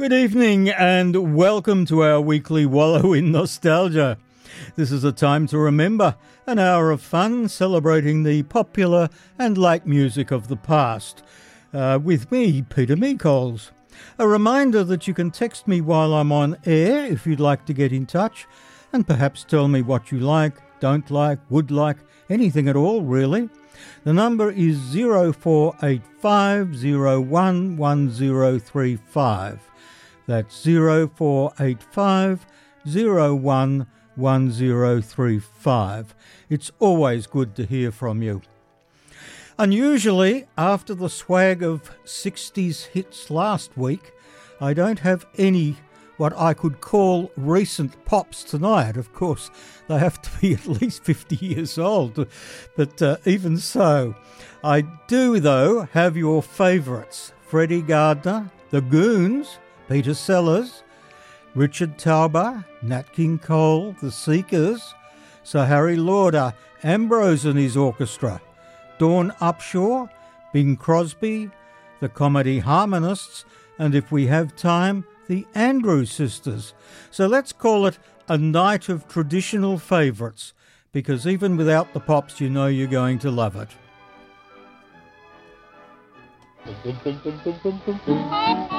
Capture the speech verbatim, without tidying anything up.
Good evening and welcome to our weekly Wallow in Nostalgia. This is a time to remember, an hour of fun celebrating the popular and light music of the past. Uh, with me, Peter Meekols. A reminder that you can text me while I'm on air if you'd like to get in touch and perhaps tell me what you like, don't like, would like, anything at all really. The number is zero four eight five zero one one zero three five. That's zero four eight five zero one one zero three five. It's always good to hear from you. Unusually, after the swag of sixties hits last week, I don't have any what I could call recent pops tonight. Of course, they have to be at least fifty years old, but uh, even so, I do, though, have your favourites. Freddie Gardner, The Goons, Peter Sellers, Richard Tauber, Nat King Cole, The Seekers, Sir Harry Lauder, Ambrose and his orchestra, Dawn Upshaw, Bing Crosby, the Comedy Harmonists, and if we have time, the Andrews Sisters. So let's call it a night of traditional favourites, because even without the pops, you know you're going to love it.